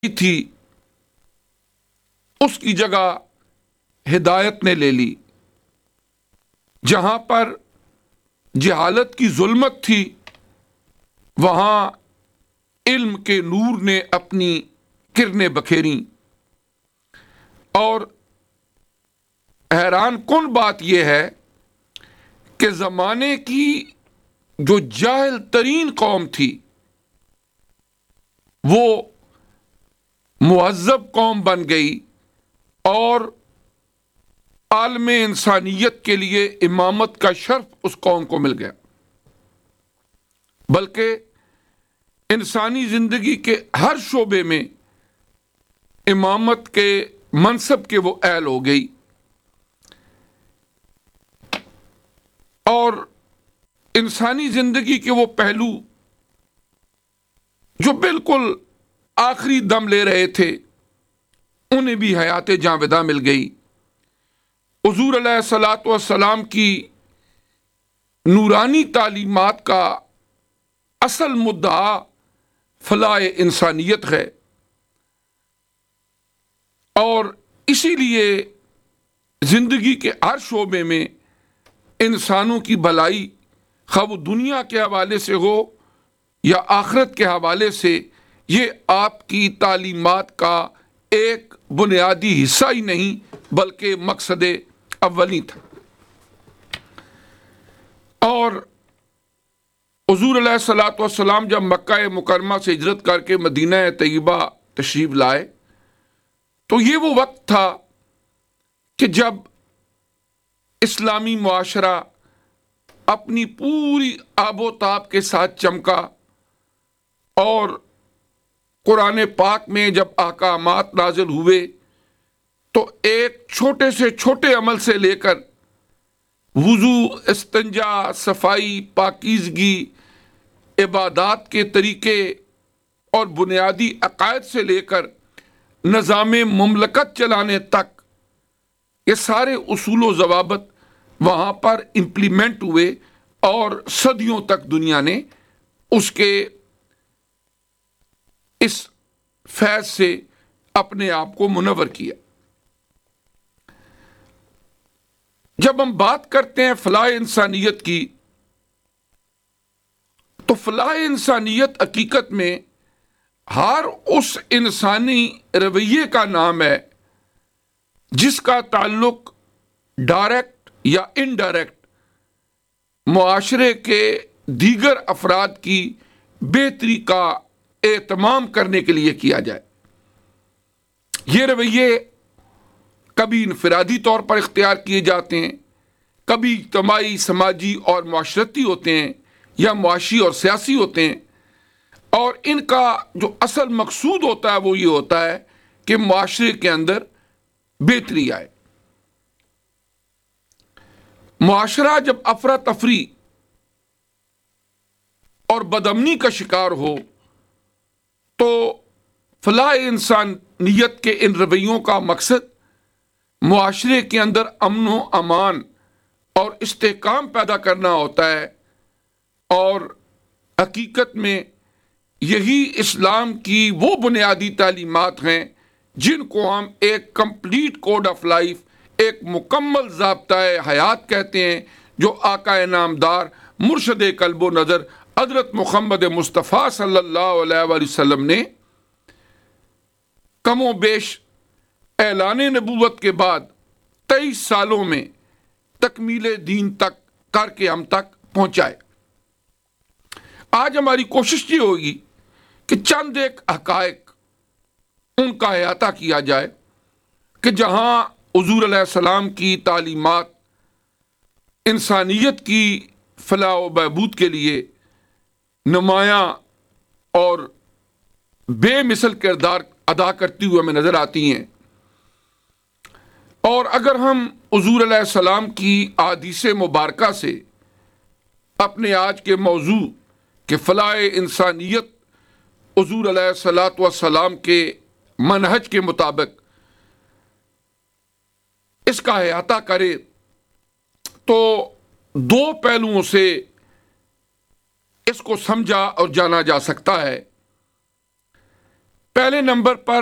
تھی اس کی جگہ ہدایت نے لے لی، جہاں پر جہالت کی ظلمت تھی وہاں علم کے نور نے اپنی کرنیں بکھیریں۔ اور حیران کن بات یہ ہے کہ زمانے کی جو جاہل ترین قوم تھی وہ مہذب قوم بن گئی اور عالم انسانیت کے لیے امامت کا شرف اس قوم کو مل گیا، بلکہ انسانی زندگی کے ہر شعبے میں امامت کے منصب کے وہ اہل ہو گئی۔ اور انسانی زندگی کے وہ پہلو جو بالکل آخری دم لے رہے تھے انہیں بھی حیات جاوداں مل گئی۔ حضور علیہ الصلوۃ والسلام کی نورانی تعلیمات کا اصل مدعا فلاح انسانیت ہے، اور اسی لیے زندگی کے ہر شعبے میں انسانوں کی بھلائی، خواہ وہ دنیا کے حوالے سے ہو یا آخرت کے حوالے سے، یہ آپ کی تعلیمات کا ایک بنیادی حصہ ہی نہیں بلکہ مقصد اولی تھا۔ اور حضور علیہ الصلوۃ والسلام جب مکہ مکرمہ سے ہجرت کر کے مدینہ طیبہ تشریف لائے تو یہ وہ وقت تھا کہ جب اسلامی معاشرہ اپنی پوری آب و تاب کے ساتھ چمکا، اور قرآن پاک میں جب احکامات نازل ہوئے تو ایک چھوٹے سے چھوٹے عمل سے لے کر وضو، استنجا، صفائی، پاکیزگی، عبادات کے طریقے اور بنیادی عقائد سے لے کر نظام مملکت چلانے تک یہ سارے اصول و ضوابط وہاں پر امپلیمنٹ ہوئے، اور صدیوں تک دنیا نے اس کے اس فیض سے اپنے آپ کو منور کیا۔ جب ہم بات کرتے ہیں فلاح انسانیت کی تو فلاح انسانیت حقیقت میں ہر اس انسانی رویے کا نام ہے جس کا تعلق ڈائریکٹ یا انڈائریکٹ معاشرے کے دیگر افراد کی بہتری کا اہتمام کرنے کے لیے کیا جائے۔ یہ رویے کبھی انفرادی طور پر اختیار کیے جاتے ہیں، کبھی اجتماعی، سماجی اور معاشرتی ہوتے ہیں یا معاشی اور سیاسی ہوتے ہیں، اور ان کا جو اصل مقصود ہوتا ہے وہ یہ ہوتا ہے کہ معاشرے کے اندر بہتری آئے۔ معاشرہ جب افراتفری اور بدامنی کا شکار ہو تو فلاح انسانیت کے ان رویوں کا مقصد معاشرے کے اندر امن و امان اور استحکام پیدا کرنا ہوتا ہے، اور حقیقت میں یہی اسلام کی وہ بنیادی تعلیمات ہیں جن کو ہم ایک کمپلیٹ کوڈ آف لائف، ایک مکمل ضابطۂ حیات کہتے ہیں، جو آقا نامدار مرشد قلب و نظر حضرت محمد مصطفیٰ صلی اللہ علیہ وآلہ وسلم نے کم و بیش اعلان نبوت کے بعد 23 سالوں میں تکمیل دین تک کر کے ہم تک پہنچائے۔ آج ہماری کوشش یہ ہوگی کہ چند ایک حقائق ان کا احاطہ کیا جائے کہ جہاں حضور علیہ السلام کی تعلیمات انسانیت کی فلاح و بہبود کے لیے نمایاں اور بے مثل کردار ادا کرتی ہوئے ہمیں نظر آتی ہیں۔ اور اگر ہم حضور علیہ السلام کی احادیث مبارکہ سے اپنے آج کے موضوع کہ فلاح انسانیت حضور علیہ الصلوۃ والسلام کے منہج کے مطابق اس کا احاطہ کرے تو دو پہلوؤں سے اس کو سمجھا اور جانا جا سکتا ہے۔ پہلے نمبر پر